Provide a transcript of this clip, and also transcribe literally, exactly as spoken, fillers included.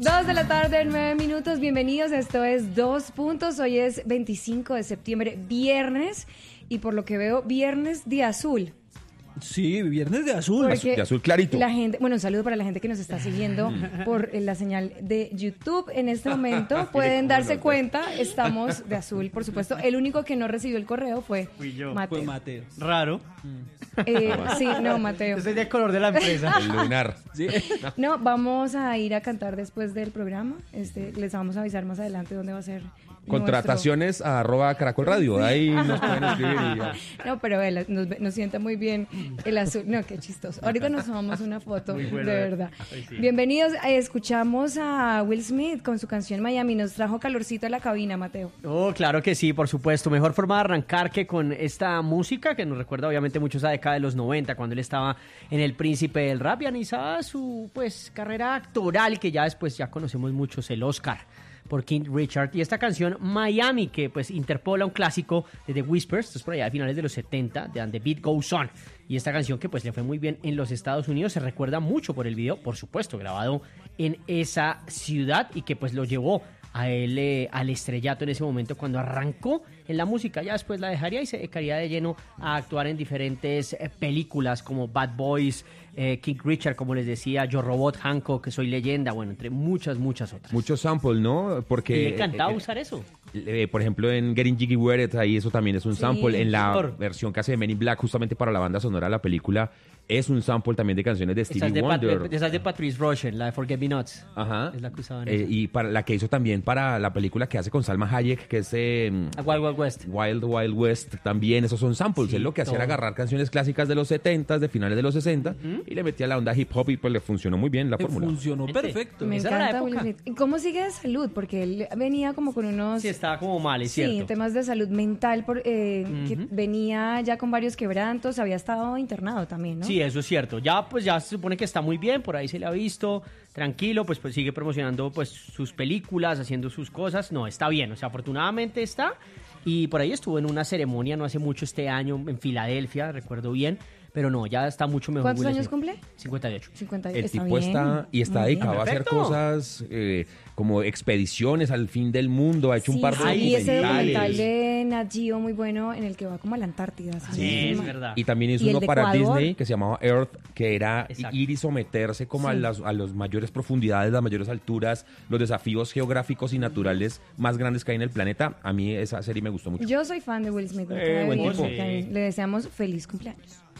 Dos de la tarde, nueve minutos, bienvenidos, esto es Dos Puntos, hoy es veinticinco de septiembre, viernes, y por lo que veo, viernes de azul. Sí, viernes de azul. Porque de azul clarito. La gente, bueno, un saludo para la gente que nos está siguiendo por eh, la señal de YouTube. En este momento pueden darse cuenta, estamos de azul, por supuesto. El único que no recibió el correo fue Fui yo. Mateo. Fue Mateo. Raro. Eh, sí, no, Mateo. Yo soy del color de la empresa. El lunar. Sí. No, vamos a ir a cantar después del programa. Este, les vamos a avisar más adelante dónde va a ser. Contrataciones a arroba Caracol Radio. Ahí nos pueden escribir y ya. No, pero él nos, nos sienta muy bien el azul. No, qué chistoso. Ahorita nos tomamos una foto, Muy de bueno, verdad. Ay, sí. Bienvenidos. eh, escuchamos a Will Smith con su canción Miami. Nos trajo calorcito a la cabina, Mateo. Oh, claro que sí, por supuesto. Mejor forma de arrancar que con esta música que nos recuerda obviamente mucho esa década de los noventa, cuando él estaba en El Príncipe del Rap y analizaba su pues carrera actoral, que ya después ya conocemos muchos, el Oscar por King Richard, y esta canción Miami, que pues interpola un clásico de The Whispers, esto es por allá de finales de los setenta, de And the Beat Goes On, y esta canción que pues le fue muy bien en los Estados Unidos, se recuerda mucho por el video, por supuesto, grabado en esa ciudad, y que pues lo llevó a él eh, al estrellato en ese momento cuando arrancó en la música. Ya después la dejaría y se dedicaría de lleno a actuar en diferentes eh, películas como Bad Boys, eh, King Richard, como les decía, Yo Robot, Hancock, Soy Leyenda, bueno, entre muchas, muchas otras. Muchos samples, ¿no? Porque Y le encantaba eh, usar eso. eh, por ejemplo, en Getting Jiggy With It, ahí eso también es un Sí, sample. En la señor. versión que hace de Men in Black, justamente para la banda sonora de la película, es un sample también de canciones de Esa es Stevie de, Pat- Wonder. esa es de Patrice Rushen, la de Forget Me Nots. Ajá. Es la que usaban. Eh, esa. y para la que hizo también para la película que hace con Salma Hayek, que es eh, A Wild Wild West. Wild Wild West, también esos son samples. Sí, Él lo que hacía era todo. agarrar canciones clásicas de los setenta, de finales de los sesenta, y le metía la onda hip hop y pues le funcionó muy bien la Eh, fórmula. Funcionó Gente, perfecto. Me Esa era la encanta Will época. Smith. ¿Y cómo sigue de salud? Porque él venía como con unos... Sí, estaba como mal, es Sí, cierto. temas de salud mental, por, eh, que Ujú. venía ya con varios quebrantos, había estado internado también, ¿no? Sí, eso es cierto. Ya pues ya se supone que está muy bien, por ahí se le ha visto tranquilo, pues pues sigue promocionando pues sus películas, haciendo sus cosas. No, está bien, o sea, afortunadamente está. Y por ahí estuvo en una ceremonia no hace mucho este año en Filadelfia, recuerdo bien, pero no, ya está mucho mejor. ¿Cuántos Will años Smith. cumple? cincuenta y ocho. cincuenta El está tipo bien, está y está muy dedicado bien. a hacer Perfecto. cosas eh, como expediciones al fin del mundo, ha hecho un Sí, par de sí, y ese documental documentales. de Nat Geo muy bueno en el que va como a la Antártida. ¿sí? Sí, es Ma- verdad. Y también hizo ¿Y el uno de para Ecuador? Disney que se llamaba Earth, que era Exacto. ir y someterse como a Sí. las a las mayores profundidades, las mayores alturas, los desafíos geográficos y naturales más grandes que hay en el planeta. A mí esa serie me gustó mucho. Yo soy fan de Will Smith. me Eh, cae buen bien, tipo. me cae bien. Le deseamos feliz cumpleaños.